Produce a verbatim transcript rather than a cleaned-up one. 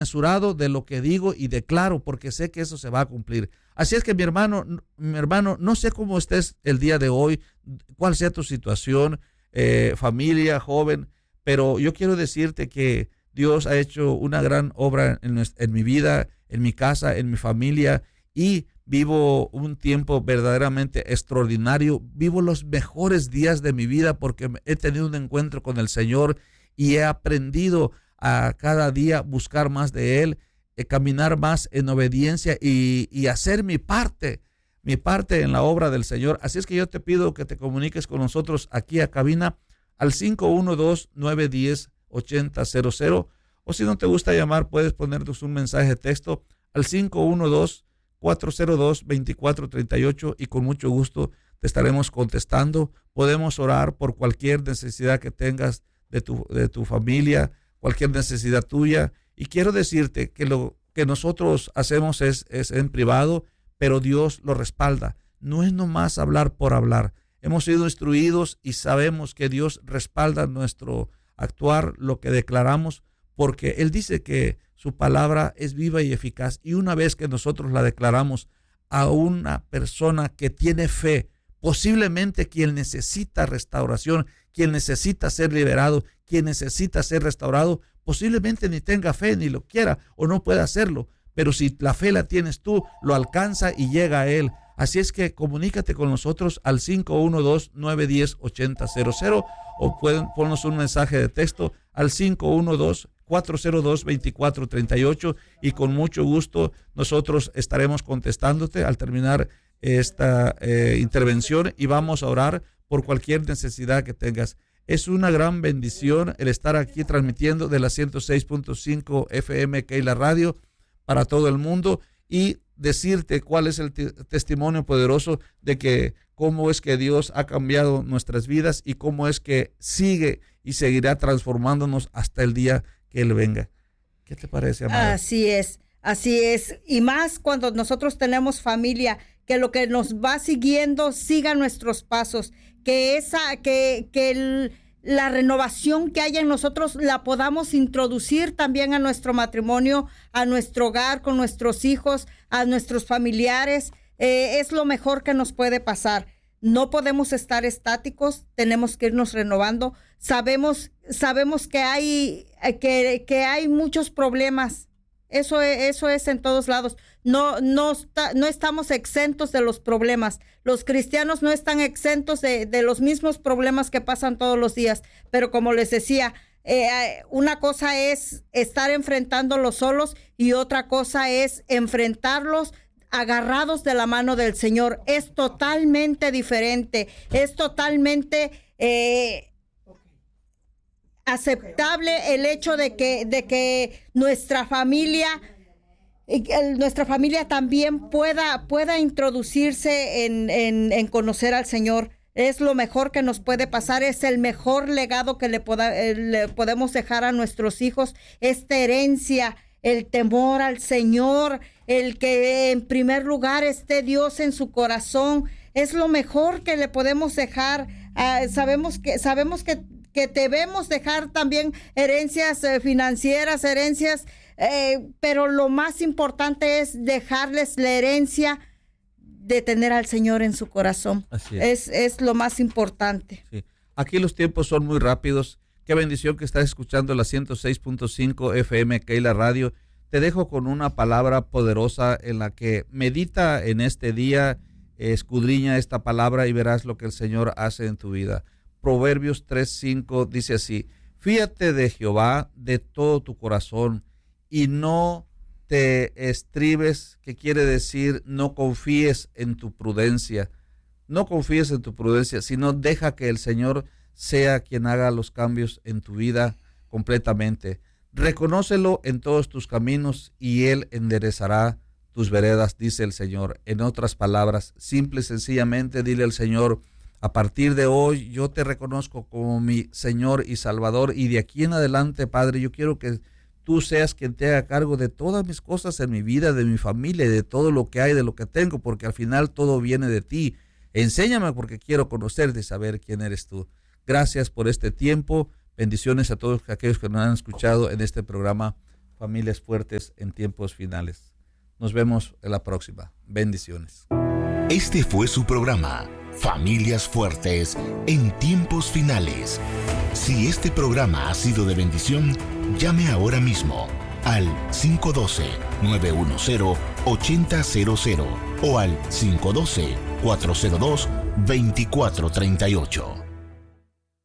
mesurado de lo que digo y declaro, porque sé que eso se va a cumplir. Así es que mi hermano, mi hermano, no sé cómo estés el día de hoy, cuál sea tu situación, eh, familia, joven, pero yo quiero decirte que Dios ha hecho una gran obra en, en mi vida, en mi casa, en mi familia, y vivo un tiempo verdaderamente extraordinario. Vivo los mejores días de mi vida porque he tenido un encuentro con el Señor y he aprendido a cada día buscar más de Él, eh, caminar más en obediencia y, y hacer mi parte, mi parte en la obra del Señor. Así es que yo te pido que te comuniques con nosotros aquí a cabina al cinco uno dos, nueve uno cero, ocho cero cero cero, o si no te gusta llamar, puedes ponernos un mensaje de texto al cinco uno dos, cuatro cero dos, dos cuatro tres ocho y con mucho gusto te estaremos contestando. Podemos orar por cualquier necesidad que tengas de tu, de tu familia, cualquier necesidad tuya. Y quiero decirte que lo que nosotros hacemos es, es en privado, pero Dios lo respalda. No es nomás hablar por hablar. Hemos sido instruidos y sabemos que Dios respalda nuestro actuar, lo que declaramos, porque Él dice que su palabra es viva y eficaz. Y una vez que nosotros la declaramos a una persona que tiene fe, posiblemente quien necesita restauración, quien necesita ser liberado, quien necesita ser restaurado, posiblemente ni tenga fe, ni lo quiera o no pueda hacerlo. Pero si la fe la tienes tú, lo alcanza y llega a Él. Así es que comunícate con nosotros al cinco uno dos, nueve uno cero, ocho cero cero cero o pueden ponernos un mensaje de texto al cinco uno dos, cuatro cero dos, dos cuatro tres ocho y con mucho gusto nosotros estaremos contestándote al terminar esta eh, intervención y vamos a orar por cualquier necesidad que tengas. Es una gran bendición el estar aquí transmitiendo de la ciento seis punto cinco F M Keila Radio para todo el mundo y decirte cuál es el t- testimonio poderoso de que cómo es que Dios ha cambiado nuestras vidas y cómo es que sigue y seguirá transformándonos hasta el día que Él venga. ¿Qué te parece, amada? Así es, así es. Y más cuando nosotros tenemos familia, que lo que nos va siguiendo siga nuestros pasos, que esa, que, que el, la renovación que haya en nosotros la podamos introducir también a nuestro matrimonio, a nuestro hogar, con nuestros hijos, a nuestros familiares. Eh, es lo mejor que nos puede pasar. No podemos estar estáticos, tenemos que irnos renovando. Sabemos, sabemos que hay, que, que hay muchos problemas. Eso es, eso es en todos lados. No, no, está, no estamos exentos de los problemas. Los cristianos no están exentos de, de los mismos problemas que pasan todos los días. Pero como les decía, eh, una cosa es estar enfrentándolos solos y otra cosa es enfrentarlos agarrados de la mano del Señor. Es totalmente diferente. Es totalmente eh, aceptable el hecho de que, de que nuestra familia, nuestra familia también pueda, pueda introducirse en, en, en conocer al Señor. Es lo mejor que nos puede pasar, es el mejor legado que le, poda, le podemos dejar a nuestros hijos, esta herencia, el temor al Señor, el que en primer lugar esté Dios en su corazón, es lo mejor que le podemos dejar. Uh, sabemos que, sabemos que que debemos dejar también herencias eh, financieras, herencias, eh, pero lo más importante es dejarles la herencia de tener al Señor en su corazón. Así es. Es, es lo más importante. Sí. Aquí los tiempos son muy rápidos. Qué bendición que estás escuchando la ciento seis punto cinco F M Keila Radio. Te dejo con una palabra poderosa en la que medita en este día, escudriña esta palabra y verás lo que el Señor hace en tu vida. Proverbios tres cinco dice así: fíate de Jehová de todo tu corazón y no te estribes, que quiere decir no confíes en tu prudencia. No confíes en tu prudencia, sino deja que el Señor sea quien haga los cambios en tu vida completamente. Reconócelo en todos tus caminos y Él enderezará tus veredas, dice el Señor. En otras palabras, simple y sencillamente dile al Señor: a partir de hoy yo te reconozco como mi Señor y Salvador, y de aquí en adelante, Padre, yo quiero que tú seas quien te haga cargo de todas mis cosas en mi vida, de mi familia y de todo lo que hay, de lo que tengo, porque al final todo viene de ti. Enséñame porque quiero conocerte y saber quién eres tú. Gracias por este tiempo. Bendiciones a todos aquellos que nos han escuchado en este programa familias fuertes en tiempos finales. Nos vemos en la próxima. Bendiciones. Este fue su programa, Familias Fuertes en Tiempos Finales. Si este programa ha sido de bendición, llame ahora mismo al cinco uno dos, nueve uno cero, ocho cero cero cero o al cinco uno dos, cuatro cero dos, dos cuatro tres ocho.